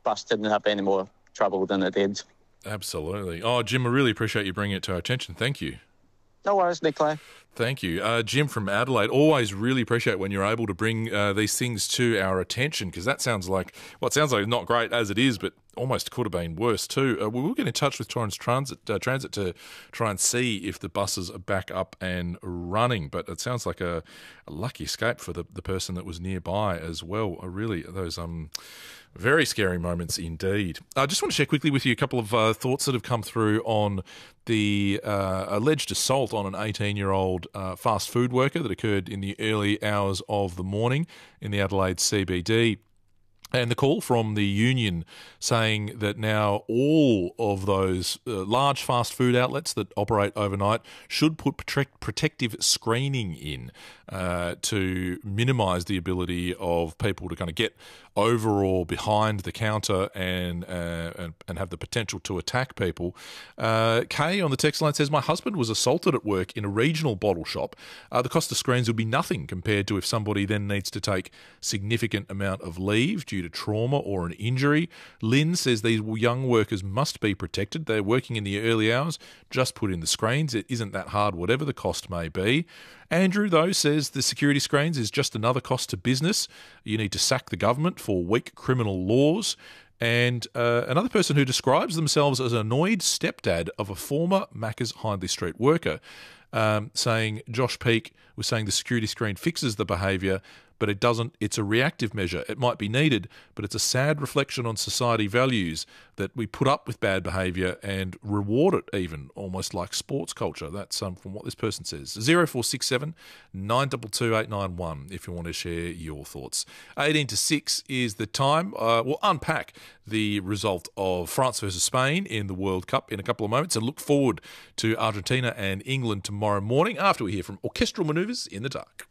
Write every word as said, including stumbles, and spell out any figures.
bus didn't have any more trouble than it did. Absolutely. Oh, Jim, I really appreciate you bringing it to our attention. Thank you. No worries, Nicola. Thank you. Uh, Jim from Adelaide, always really appreciate when you're able to bring uh, these things to our attention, because that sounds like, well, it sounds like not great as it is, but almost could have been worse too. Uh, we will get in touch with Torrens Transit, uh, Transit to try and see if the buses are back up and running, but it sounds like a, a lucky escape for the, the person that was nearby as well. Uh, really, those um very scary moments indeed. I just want to share quickly with you a couple of uh, thoughts that have come through on the uh, alleged assault on an eighteen-year-old uh, fast food worker that occurred in the early hours of the morning in the Adelaide C B D. And the call from the union saying that now all of those uh, large fast food outlets that operate overnight should put protect, protective screening in uh, to minimise the ability of people to kind of get over or behind the counter and uh, and, and have the potential to attack people. Uh, Kay on the text line says, my husband was assaulted at work in a regional bottle shop. Uh, the cost of screens would be nothing compared to if somebody then needs to take significant amount of leave due to trauma or an injury. Lynn says these young workers must be protected. They're working in the early hours. Just put in the screens. It isn't that hard, whatever the cost may be. Andrew, though, says the security screens is just another cost to business. You need to sack the government for weak criminal laws. And uh, another person who describes themselves as an annoyed stepdad of a former Macca's Hindley Street worker, um, saying Josh Peake was saying the security screen fixes the behaviour, but it doesn't. It's a reactive measure. It might be needed, but it's a sad reflection on society values that we put up with bad behaviour and reward it even, almost like sports culture. That's um, from what this person says. zero four six seven, nine two two, eight nine one if you want to share your thoughts. eighteen to six is the time. Uh, we'll unpack the result of France versus Spain in the World Cup in a couple of moments and look forward to Argentina and England tomorrow morning after we hear from Orchestral Manoeuvres in the Dark.